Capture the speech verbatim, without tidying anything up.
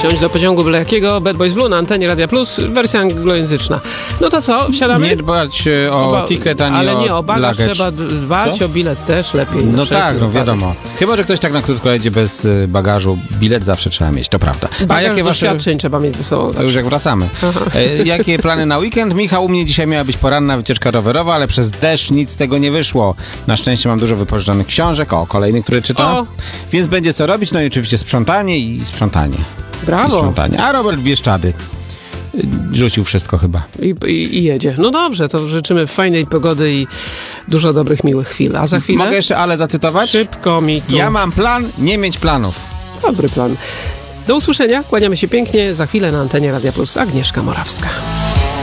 wsiąść do pociągu byle jakiego, Bad Boys Blue na antenie Radia Plus, wersja anglojęzyczna. No to co, wsiadamy? Nie dbać o Oba, ticket, ani ale o nie, o bagaż luggage. trzeba dbać, Co? o bilet też lepiej. No tak, no wiadomo. Chyba, że ktoś tak na krótko jedzie bez y, bagażu, bilet zawsze trzeba mieć, to prawda. A Bagaż jakie wasze... doświadczeń trzeba mieć ze sobą. To już jak wracamy. E, jakie plany na weekend? Michał, u mnie dzisiaj miała być poranna wycieczka rowerowa, ale przez deszcz nic z tego nie wyszło. Na szczęście mam dużo wypożyczonych książek, o, kolejny, który czytam. O. Więc będzie co robić, no i oczywiście sprzątanie i sprzątanie. I Brawo. sprzątanie. A Robert w Bieszczady y, rzucił wszystko chyba. I, i, I jedzie. No dobrze, to życzymy fajnej pogody i dużo dobrych, miłych chwil. A za chwilę? Mogę jeszcze ale zacytować? Szybko mi tu. Ja mam plan, nie mieć planów. Dobry plan. Do usłyszenia, kłaniamy się pięknie. Za chwilę na antenie Radia Plus Agnieszka Morawska.